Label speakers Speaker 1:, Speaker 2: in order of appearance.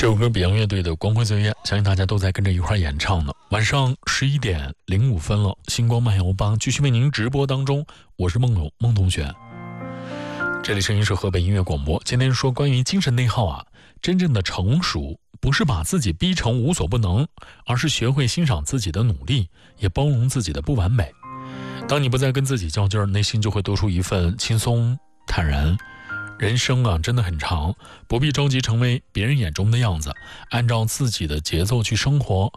Speaker 1: 这首歌比洋乐队的《光辉岁月》，相信大家都在跟着一块演唱呢。晚上11点05分了，星光漫游吧继续为您直播当中，我是梦龙孟同学。这里声音是河北音乐广播。今天说关于精神内耗啊，真正的成熟不是把自己逼成无所不能，而是学会欣赏自己的努力，也包容自己的不完美。当你不再跟自己较劲儿，内心就会多出一份轻松坦然。人生啊，真的很长，不必着急成为别人眼中的样子，按照自己的节奏去生活，